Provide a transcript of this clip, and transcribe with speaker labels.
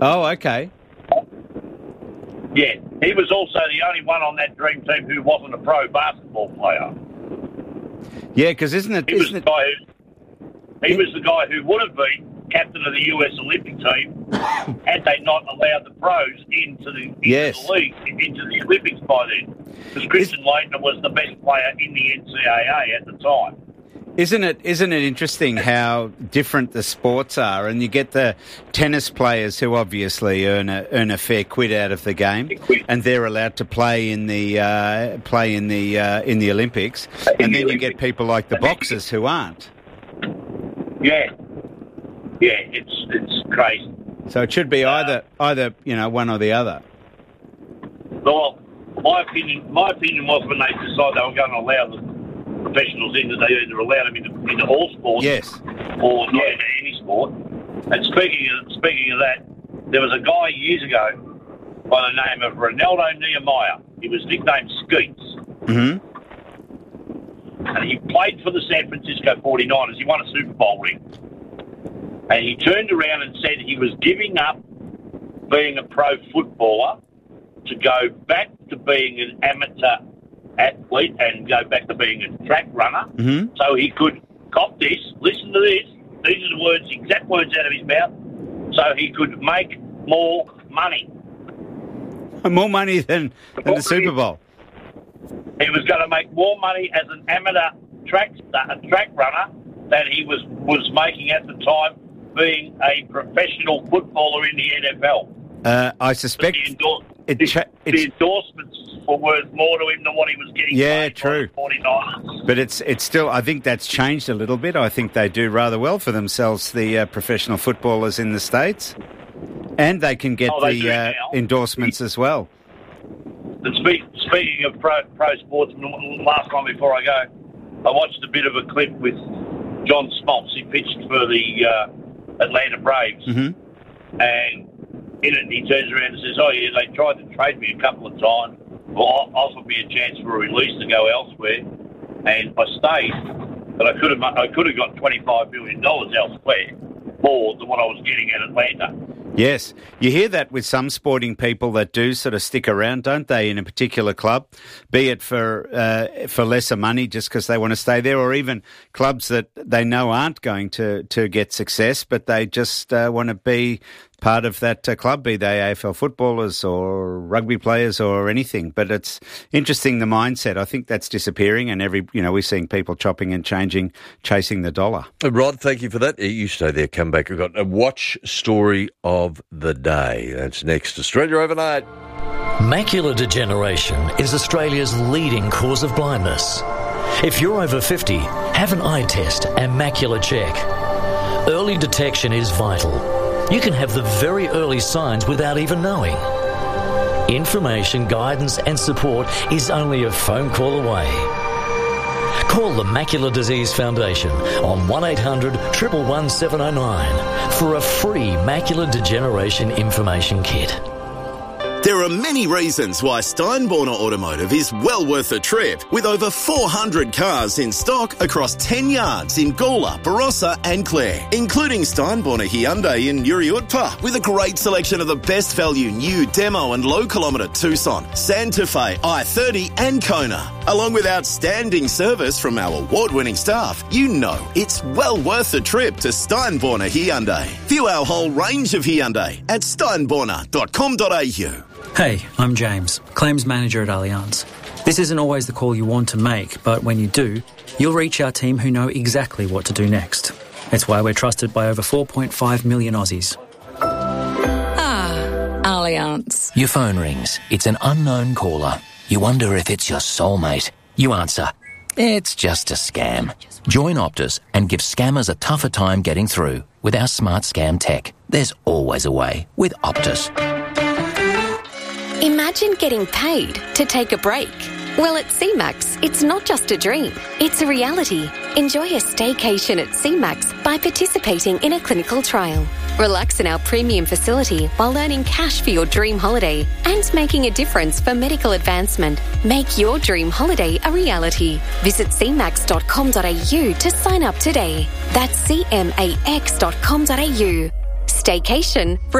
Speaker 1: Oh, okay.
Speaker 2: Yeah, he was also the only one on that dream team who wasn't a pro basketball player.
Speaker 1: Yeah, because isn't it...
Speaker 2: He was the guy who would have been captain of the US Olympic team had they not allowed the pros into the league, into the Olympics by then. Because Christian Leitner was the best player in the NCAA at the time.
Speaker 1: Isn't it interesting how different the sports are, and you get the tennis players who obviously earn a fair quid out of the game, and they're allowed to play in the Olympics, and then you get people like the boxers who aren't.
Speaker 2: Yeah, it's crazy.
Speaker 1: So it should be either one or the other.
Speaker 2: Well, my opinion was when they decided they were going to allow the professionals in, that they either allowed them into all sports, or not into any sport. And speaking of that, there was a guy years ago by the name of Ronaldo Nehemiah. He was nicknamed Skeets.
Speaker 1: Mm-hmm.
Speaker 2: And he played for the San Francisco 49ers. He won a Super Bowl ring. And he turned around and said he was giving up being a pro footballer to go back to being an amateur athlete and go back to being a track runner, so he could cop this, listen to this, these are the words, exact words out of his mouth, so he could make more money.
Speaker 1: More money than the Super Bowl.
Speaker 2: He was going to make more money as an amateur track runner than he was making at the time being a professional footballer in the NFL.
Speaker 1: I suspect
Speaker 2: the endorsements were worth more to him than what he was getting.
Speaker 1: Yeah, true.
Speaker 2: By the 49ers.
Speaker 1: But it's still, I think that's changed a little bit. I think they do rather well for themselves, the professional footballers in the States. And they can get the endorsements as well.
Speaker 2: And speaking of pro sports, last time before I go, I watched a bit of a clip with John Smoltz. He pitched for the Atlanta Braves.
Speaker 1: Mm-hmm.
Speaker 2: And in it, he turns around and says, "Oh yeah, they tried to trade me a couple of times, offered me a chance for a release to go elsewhere, and I stayed. But I could have got $25 million elsewhere, more than what I was getting at Atlanta."
Speaker 1: Yes, you hear that with some sporting people that do sort of stick around, don't they, in a particular club, be it for lesser money just because they want to stay there, or even clubs that they know aren't going to get success, but they just want to be part of that club, be they AFL footballers or rugby players or anything. But it's interesting, the mindset. I think that's disappearing, and we're seeing people chopping and changing, chasing the dollar.
Speaker 3: Rod, thank you for that. You stay there, come back. We've got a watch story of the day. That's next. Australia Overnight.
Speaker 4: Macular degeneration is Australia's leading cause of blindness. If you're over 50, have an eye test and macular check. Early detection is vital. You can have the very early signs without even knowing. Information, guidance and support is only a phone call away. Call the Macular Disease Foundation on 1800 111 709 for a free macular degeneration information kit.
Speaker 5: There are many reasons why Steinborner Automotive is well worth a trip, with over 400 cars in stock across 10 yards in Gawler, Barossa and Clare, including Steinborner Hyundai in Uriutpa, with a great selection of the best value new demo and low kilometre Tucson, Santa Fe, i30 and Kona. Along with outstanding service from our award-winning staff, you know it's well worth a trip to Steinborner Hyundai. View our whole range of Hyundai at steinborner.com.au.
Speaker 6: Hey, I'm James, Claims Manager at Allianz. This isn't always the call you want to make, but when you do, you'll reach our team who know exactly what to do next. It's why we're trusted by over 4.5 million Aussies.
Speaker 7: Allianz.
Speaker 8: Your phone rings. It's an unknown caller. You wonder if it's your soulmate. You answer. It's just a scam. Join Optus and give scammers a tougher time getting through. With our smart scam tech, there's always a way with Optus.
Speaker 7: Imagine getting paid to take a break. Well, at CMAX, it's not just a dream, it's a reality. Enjoy a staycation at CMAX by participating in a clinical trial. Relax in our premium facility while earning cash for your dream holiday and making a difference for medical advancement. Make your dream holiday a reality. Visit cmax.com.au to sign up today. That's cmax.com.au. Staycation